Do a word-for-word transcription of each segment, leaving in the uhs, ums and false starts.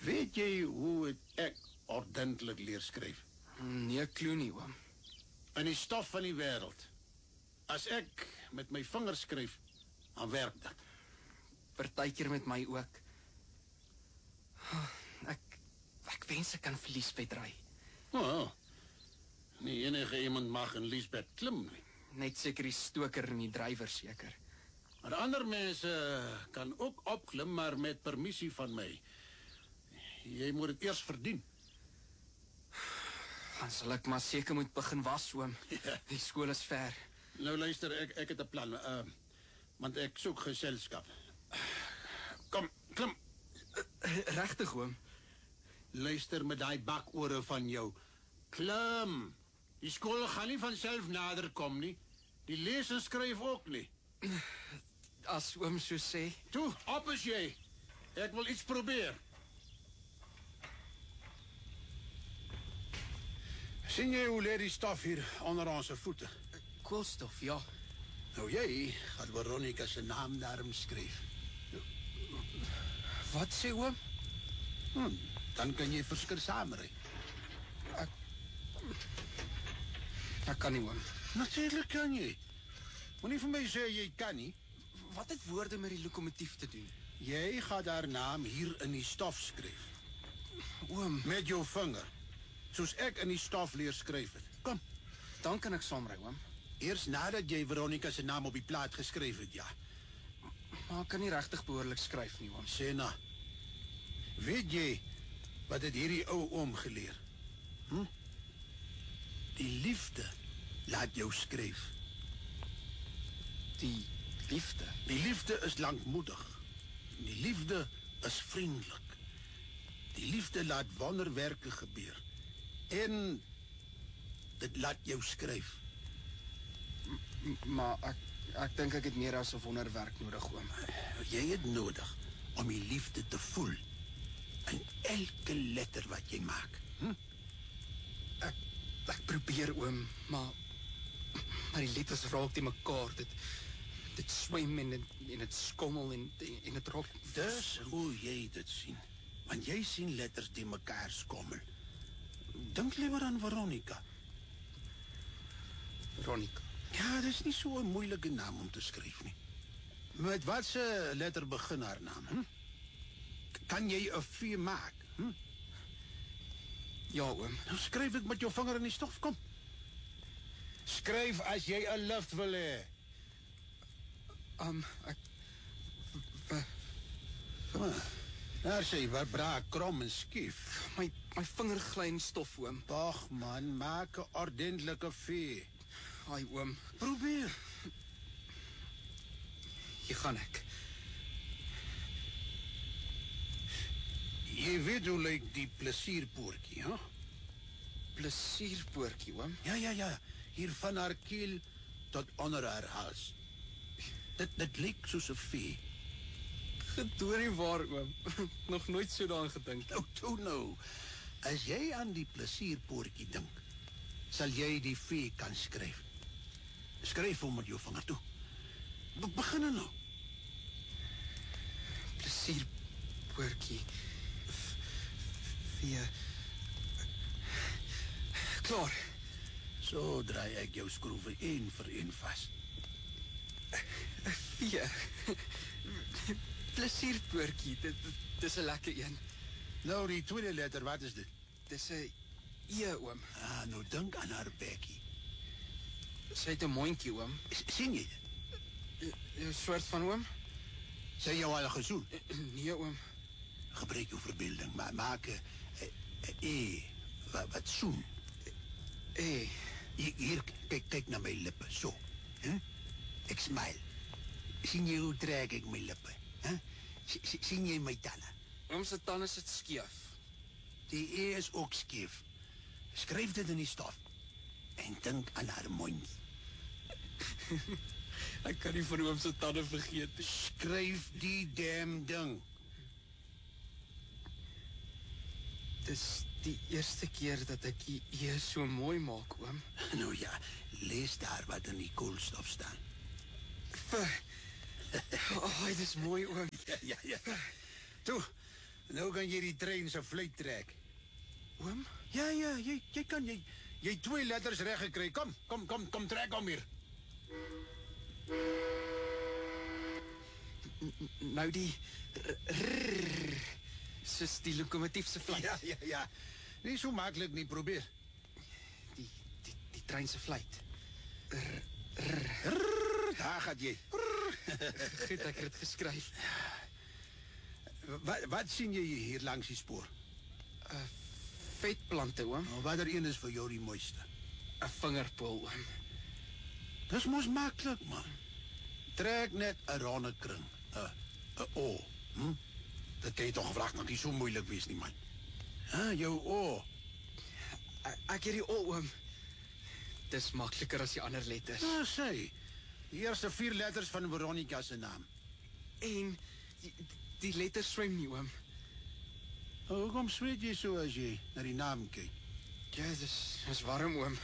Weet jy hoe het ek ordentlik leer skryf? Nee, klou nie, oom. In die stof van die wêreld. As ek met my vingers skryf, dan werk dit. Partykeer met my ook. Ek, ek wens ek kan vir Liesbeth ry. Oh, nie enige iemand mag in Liesbeth klim nie. Net seker die stoker en die drywer seker. Maar ander mense kan ook opklim, maar met permissie van my. Jy moet dit eers verdien. Dan sal ek maar seker moet begin was, oom. Ja. Die skool is ver. Nou luister, ek, ek het 'n plan, uh, want ek soek geselskap. Kom, klim. Regtig, oom? Luister met daai bakore van jou. Klim. Die skool gaan nie van self nader kom nie. Die lees en skryf ook nie. As oom so sê. Toe, op is jy. Ek wil iets probeer. Sien jy hoe lê die stof hier onder ons voete? Koolstof, ja. Nou jy gaan Veronica se naam daarom skryf. Wat sê oom? Hmm, dan kan jy verskil saamry. Ek, ek kan nie, oom. Natuurlijk kan jy. Moenie vir my sê jy kan nie. Wat het woorde met die lokomotief te doen? Jy gaan haar naam hier in die stof skryf. Oom, Met jou vinger. Soos ek in die stof leer skryf het. Kom, dan kan ek saamry, oom. eers nadat jy Veronica se naam op die plaat geskryf het, ja. Maar ek kan nie regtig behoorlik skryf nie, oom. Sê na. Weet jy wat het hierdie ou oom geleer? Hm? Die liefde laat jou skryf. Die liefde. Die liefde is lankmoedig. Die liefde is vriendelik. Die liefde laat wonderwerke gebeur. En dit laat jou skryf. M maar ek, ek dink ek het meer as 'n wonderwerk nodig, oom. Jy het nodig om die liefde te voel. In elke letter wat jy maak. Hm? Ek, ek probeer, oom, maar maar die letters raak die mekaar. Dit dit swem en dit en dit skommel en en dit raak. Dis hoe jy dit sien. Want jy sien letters die mekaar skommel. Dink liewer aan Veronica. Veronica. Ja, dit is nie so 'n moeilike naam om te skryf nie. Met wat se letter begin haar naam? Hm? Kan jy 'n V maak? Hm? Ja, oom. Nou skryf ek met jou vinger in die stof, kom. Skryf as jy 'n lift wil hê. Um, ek Ah, daar sê wat braak krom en skief. my my vinger gly in stof, oom. Ag man, maak 'n ordentlike V. Ai, oom. Probeer. Hier gaan ek. Jy weet hoe lyk die plesierpoortjie, hè? Plesierpoortjie, oom. Ja, ja, ja. Hier van haar keel tot onder haar hals. Dit dit lyk soos 'n V. Gedoorie waar, oom. Nog nooit so daaraan gedink. Nou, toe nou. As jy aan die plesierpoortjie dink, sal jy die V kan skryf. Skryf hom met jou vinger toe. Be begin nou. Plesierpoortjie. Via. Klaar. So draai ek jou skroewe een vir een vas. Via. Plesierpoortjie. Dit dis 'n lekker een. Nou, die tweede letter, wat is dit? Dis 'n E, oom. Ah, nou dink aan haar bekkie. Sy het 'n mondjie, oom. S sien jy dit? 'n Soort van, oom? Sy jou al gesoen? Nee, oom. Gebruik jou verbeelding, maar maak 'n E wat, wat soen. E. Hier, hier kyk, kyk na my lippe, so. Huh? Ek smile. Sien jy hoe trek ek my lippe? Huh? Sien jy my tande? Oom se tande sit skeef. Die E is ook skeef. Skryf dit in die stof. En dink aan haar mond. Ek kan nie van oom se tande vergeet nie. Skryf die damn ding. Dis die eerste keer dat ek die E so mooi maak, oom. Nou ja, lees daar wat in die koolstof staan. Vir. Oh, dit is mooi, oom. Ja, ja, ja. Toe, Nou kan jy die trein se fluit trek. Oom, Ja, ja, jy jy kan jy jy twee letters reg gekry. Kom, kom, kom, kom trek hom hier. nou die rrrr, soos die lokomotief se fluit. Ja, ja, ja. Nie so maklik nie, probeer. Die die die trein se fluit. Rrr, daar gaan jy. Goed, ek het dit geskryf. Wat wat sien jy hier langs die spoor? Vetplante, oom. Nou, watter een is vir jou die mooiste? 'n Vingerpoel, oom. Dis mos maklik, man. Trek net 'n ronde kring. 'n 'n O. Hm? Dat kan jy toch gevraagd nog nie so moeilik wees nie, man. Ha, jou O. Ek, ek het die O, oom. Dis makliker as die ander letters. Ja, sê. Die eerste vier letters van Veronica se naam. En die, die letters swem nie, oom. Hoekom sweet jy so as jy na die naam kyk? Ja, dis is warm, oom.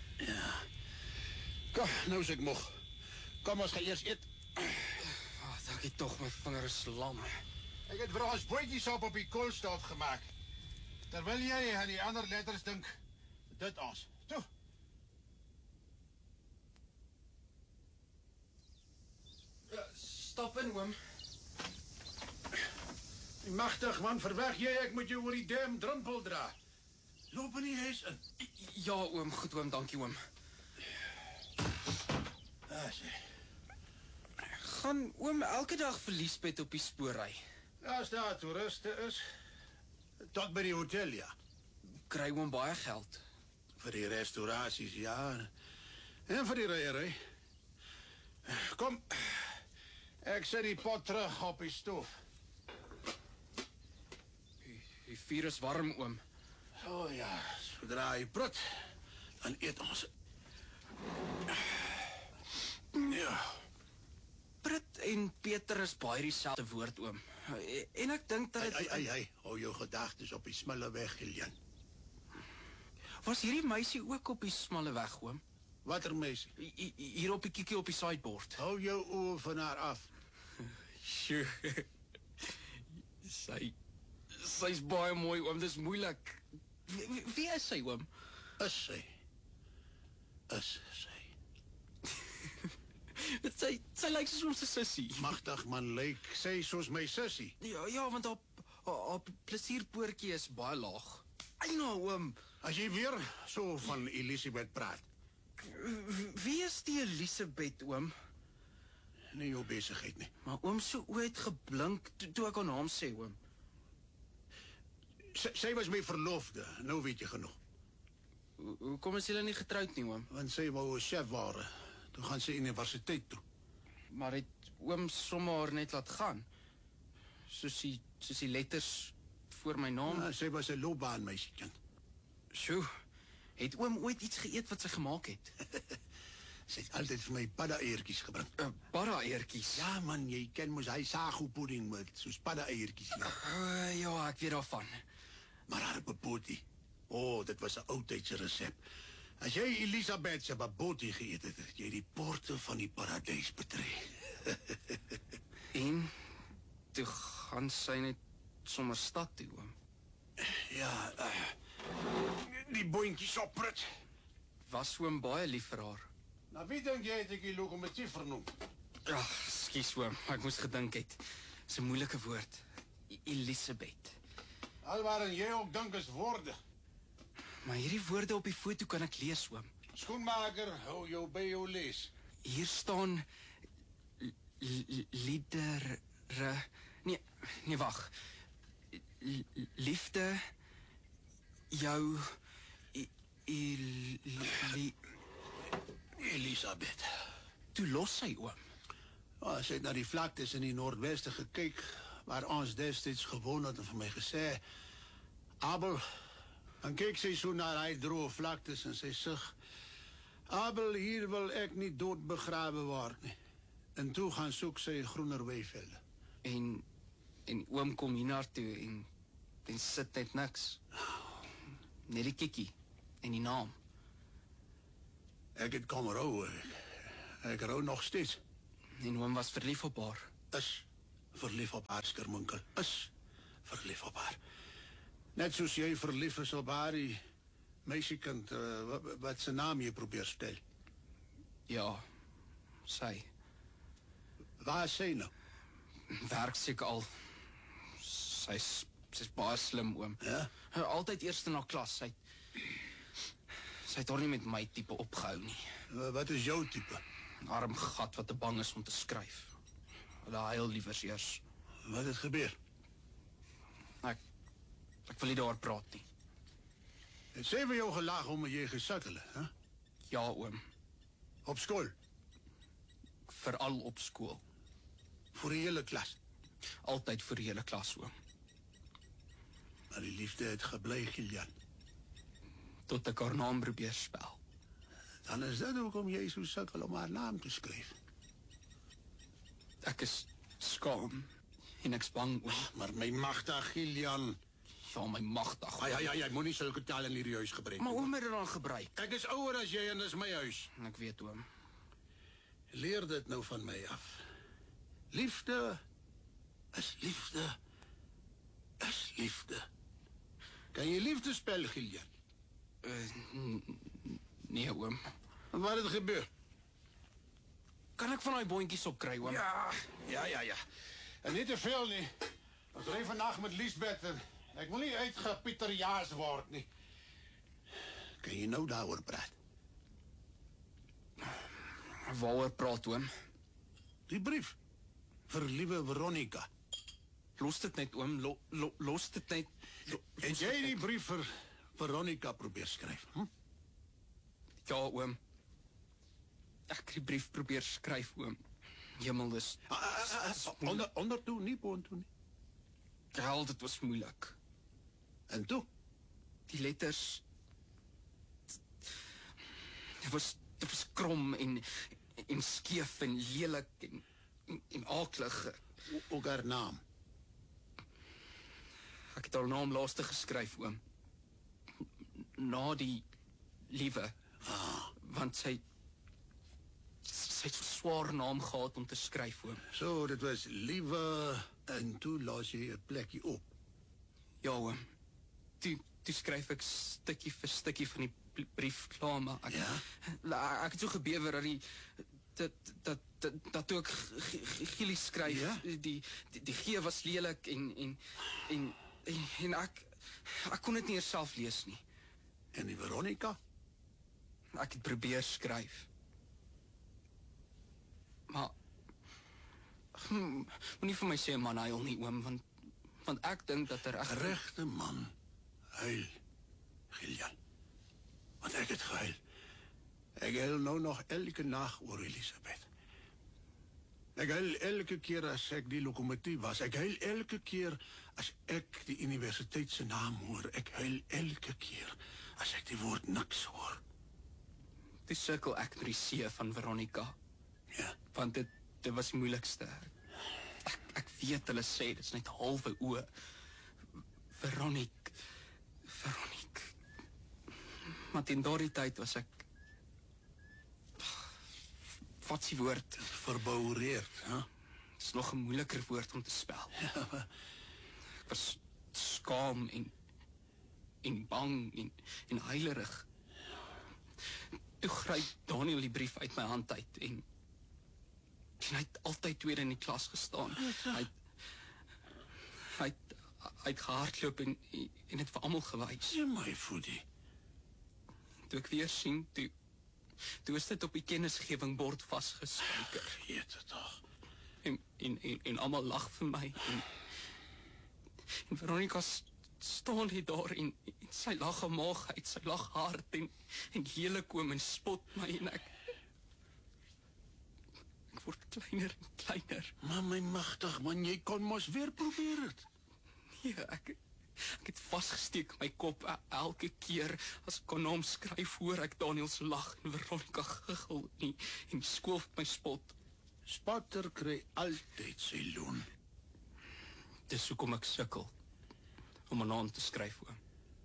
Kom, nou is ek moeg. Kom, ons gaan eers eet. Oh, dankie tog, my vinger is lam. Ek het vir ons bootjies op op die koolstof gemaak. Terwyl jy aan die ander letters dink, dit ons. Toe. Stap in, oom. Magtig man, verweg jy, ek moet jou oor die dam drempel dra. Loop in die huis in. Ja, oom, goed oom, dankie oom. Ah, sê. Gaan oom elke dag vir Liesbeth op die spoor ry? As daar toeriste is, tot by die hotel, ja. Kry oom baie geld? Vir die restaurasies, ja. En vir die ryery. Kom, ek sit die pot terug op die stoof. Die vuur is warm, oom. O oh, ja, sodra hy prut, dan eet ons. Ja. Prit en Peter is baie dieselfde woord, oom. En ek dink dat Hey, dit... hey, hey, hey, hou jou gedagtes op die smalle weg, Gillian. Was hierdie meisie ook op die smalle weg, oom? Watter meisie? Hi- hi- Hier op die kiekie op die sideboard. Hou jou oor van haar af. Sjoe. Sy... Sy's baie mooi, oom. Dis moeilik. Wie, wie- wie is sy, oom? Is sy. Is sy. Sy, sy lyk soos ons sussie. Magtig man, lyk sy soos my sussie. Ja, ja, want haar, haar, haar plesierpoortjie is baie laag. Eina, oom. As jy weer so van Elisabeth praat, Wie is die Elisabeth, oom? nie jou besigheid nie. Maar oom so ooit geblink toe, toe ek haar naam sê, oom. Sy, sy was my verloofde, nou weet jy genoeg. Ho- Hoekom is julle nie getroud nie, oom? Want sy wou 'n chef ware. Toe gaan sy universiteit toe. Maar het oom sommer haar net laat gaan? Soos die, soos die letters voor my naam? Ja, sy was 'n loopbaanmeisiekind. Sjoe, het oom ooit iets geëet wat sy gemaak het? Sy het altyd vir my padda-eiertjies gebring. Uh, Barra-eertjies. Ja man, jy ken mos hy sago-pudding met soos padda-eiertjies. Ja. Uh, ja, ek weet daarvan. Maar haar babotie, o, oh, dit was 'n oudtydse resep. As jy Elisabeth se babotie geëet het, het jy die poorte van die paradys betree. En toe gaan sy net sommer stad toe, oom. Ja, uh, die boontjies op prut. Was oom baie lief vir haar? Nou, wie dink jy het ek die lokomotief vernoem? Ag, skus oom, ek moes gedink het. Dis 'n moeilike woord. E- Elisabeth. Alwaar jy ook dink is woorde. Maar hierdie woorde op die foto kan ek lees, oom. Schoenmaker, hou jou by jou lees. Hier staan l- l- liedere. Nee, nee wag. L- Liefde jou i- i- li- Elisabeth. Toe los sy, oom. Oh, sy het na die vlaktes in die noordweste gekyk, waar ons destyds gewoon het en vir my gesê, Abel, dan kyk sy so na die droë vlaktes en sy sug, Abel, hier wil ek nie dood begrawe word nie. En toe gaan soek sy groener weivelde. En en oom kom hier na toe en en sit net niks. Net die kikkie en die naam. Ek het kom rou, ek, ek rou nog steeds. En oom was verlief op haar. Is verlief op haar skerminkel. Is verlief op haar. Net soos jy verlief is op haar, die meisiekind, uh, wat, wat sy naam jy probeer stel. Ja, sy. Waar is sy nou? Werk seker al. Sy's sy's baie slim, oom. Ja? Altyd eerste na klas. Sy sy het haar nie met my tipe opgehou nie. Uh, wat is jou type? 'n Arm gat wat te bang is om te skryf. Hulle huil liewers eers. Wat het gebeur? Ek ek wil nie daaroor praat nie. Het sy vir jou gelag om jy gesukkel, hè? Ja, oom. Op skool, Veral op skool. voor die hele klas. Altyd vir die hele klas, oom. Maar die liefde het gebly, Gillian. Tot ek haar naam probeer spel. Dan is dit hoekom jy so sukkel om haar naam te skryf. Ek is skaam en ek's bang, oom. Maar my magtig, Gillian. Ja, my magtig. Ai, ai, ai, jy moenie sulke taal in hierdie huis gebruik. Maar oom het dit dan gebruik. Ek is ouer as jy en dis my huis. En ek weet, oom. Leer dit nou van my af. Liefde is liefde is liefde. Kan jy liefde spel, Gillian? Uh, nee, oom. Wat het gebeur? Kan ek van daai boontjies opkry, oom? Ja, ja, ja, ja. En niet te veel, nie. Ons ry vandag met Liesbeth en ek wil nie uitgepieterjaars word, nie. Kan jy nou daaroor praat? Waaroor praat, oom? Die brief. Vir liewe Veronica. Los dit net, oom. Lo, lo, los dit net. Lo, Het los jy dit die net. brief vir Veronica probeer skryf? Hm? Ja, oom. Ek het die brief probeer skryf, oom. Hemel is... Ah, ah, ah, ah, onder, onder toe, nie boontoe nie. Hel, dit was moeilik. En toe? Die letters... Dit was, dit was krom en, en skeef en lelik en, en, en akelig. O- Ook haar naam. Ek het haar naam laaste geskryf, oom. Na die liewe. Ah, Want sy... Sy het so swaar naam gehad om te skryf, oom. so, dit was liewe en toe laat jy 'n plekkie op. Ja, oom. Toe, toe skryf ek stukkie vir stukkie van die bl- brief klaar, maar ek, Ja? la, ek het so gebewer dat die dat dat dat, dat toe ek G- G- Gielie skryf, Ja? die, die die G was lelik en en en en, en ek ek kon dit nie eers self lees nie. En die Veronica? Ek het probeer skryf. Maar hm, moenie vir my sê man huil nie, oom, want want ek dink dat er 'n reg regte man huil, Gillian. Want ek het gehuil. Ek huil nou nog elke nag oor Elisabeth. Ek huil elke keer as ek die lokomotief was. Ek huil elke keer as ek die universiteit se naam hoor. Ek huil elke keer as ek die woord niks hoor. toe sukkel ek met die C van Veronica. Ja. Want dit dit was die moeilikste. Ek ek weet hulle sê dit is net halwe o. Veronique. Veronique. Maar in daardie tyd was ek wat s'ie woord? Verboureerd, hè? Dit is nog 'n moeiliker woord om te spel. Ja, maar Ek was skaam en en bang en en huilerig. Toe gryp Daniel die brief uit my hand uit en en hy het altyd tweede in die klas gestaan. Hy het, hy het, hy het gehardloop en en het vir almal gewys. sê my voedie. Toe ek weer sien, toe toe is dit op die kennisgewingbord vasgespijker. Geet het toch. En en en, en almal lag vir my en en Veronica s- staan hier daar en, en sy lag gemaag uit, sy lag hard en en hele kom en spot my en ek ek word kleiner en kleiner. Maar my magtig man, jy kon mos weer probeer het. Nee, ek ek het vasgesteek my kop e- elke keer as ek kon naam skryf hoor ek Daniel se lag en Veronica giggel en en die skool vir my spot. Spotter kry altyd sy loon. Dis hoekom ek sukkel om 'n naam te skryf, oom.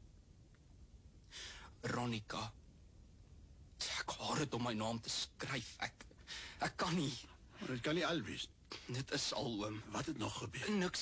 Veronica. Ek haat dit om my naam te skryf. Ek ek kan nie. Maar dit kan nie al wees. Dit is al, oom. Wat het nog gebeur? Niks